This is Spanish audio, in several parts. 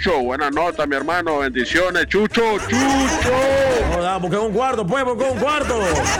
Chucho, buena nota, mi hermano, bendiciones, Chucho. Joda, busqué un cuarto, pues, busqué un cuarto.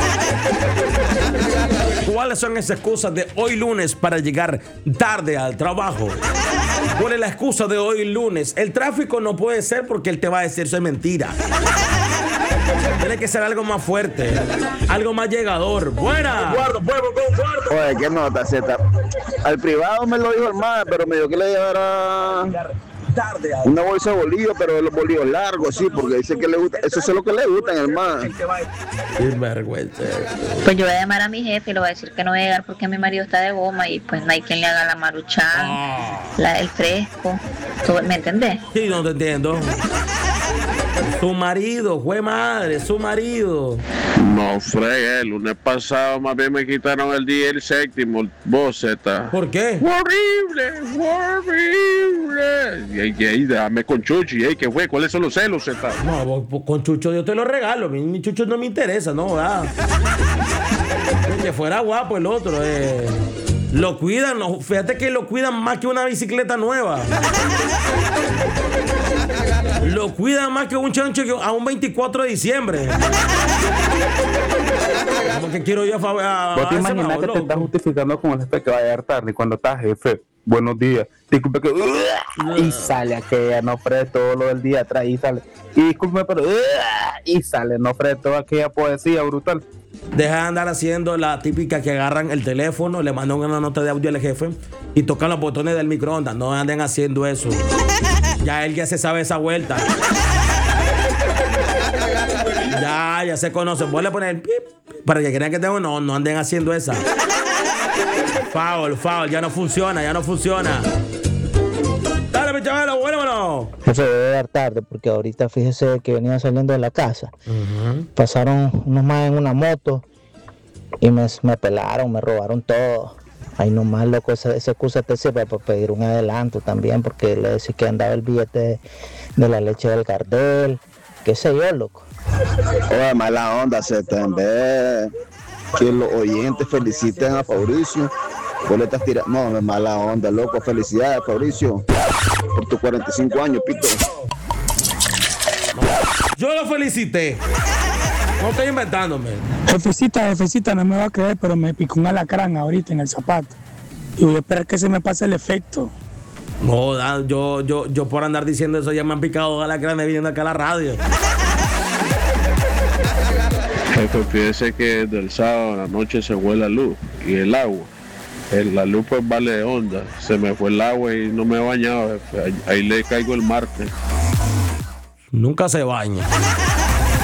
¿Cuáles son esas excusas de hoy lunes para llegar tarde al trabajo? ¿Cuál es la excusa de hoy lunes? El tráfico no puede ser porque él te va a decir eso es mentira. Tiene que ser algo más fuerte, algo más llegador. Buena. Oye, ¿qué nota, Z? Al privado me lo dijo el más, pero me dijo que le llevara una bolsa de bolillos, pero los bolillos largos, sí, porque dice que le gusta, eso es lo que le gusta, hermano. Qué vergüenza. Pues yo voy a llamar a mi jefe y le voy a decir que no voy a llegar porque mi marido está de goma y pues no hay quien le haga la maruchan, el fresco. ¿Me entendés? Sí, no te entiendo. Su marido, fue madre, su marido. No fregué, el lunes pasado más bien me quitaron el día el séptimo, vos Z. ¿Por qué? Horrible. Y dame con Chucho, y ¿qué fue? ¿Cuáles son los celos, Z? No, con Chucho yo te lo regalo, mi Chucho no me interesa, no, que fuera guapo el otro, Lo cuidan, no, fíjate que lo cuidan más que una bicicleta nueva. Lo cuidan más que un chancho a un 24 de diciembre. Como que quiero yo a ¿Vos te imaginas que te estás justificando con el jefe que va a llegar tarde y cuando estás, jefe, buenos días, disculpe que y sale aquella, no ofrece todo lo del día atrás y sale, y disculpe, pero y sale, no ofrece toda aquella poesía brutal? Deja de andar haciendo la típica que agarran el teléfono, le mandan una nota de audio al jefe y tocan los botones del microondas. No anden haciendo eso. Ya él ya se sabe esa vuelta. Ya se conoce. Voy a poner pip para que crean que tengo. No anden haciendo esa. Foul, ya no funciona. Dale, mi chavalo, bueno. Jefe, debe dar tarde porque ahorita fíjese que venía saliendo de la casa. Pasaron unos más en una moto y me pelaron, me robaron todo. Ay, nomás, loco, esa excusa te sirve para pedir un adelanto también, porque le decía que andaba el billete de la leche del Gardel, qué sé yo, loco. Oye, mala onda, Z, en vez que los oyentes feliciten a Fabricio, vos le estás tirando, no, mala onda, loco, felicidades, Fabricio, por tus 45 años, pito. Yo lo felicité. No estoy inventándome. Jefecita, no me va a creer, pero me picó un alacrán ahorita en el zapato. Y voy a esperar que se me pase el efecto. No, yo por andar diciendo eso ya me han picado alacranes viniendo acá a la radio. Jefe, fíjese que del sábado a la noche se fue la luz y el agua. La luz pues vale de onda. Se me fue el agua y no me he bañado, jefe. Ahí le caigo el martes. Nunca se baña.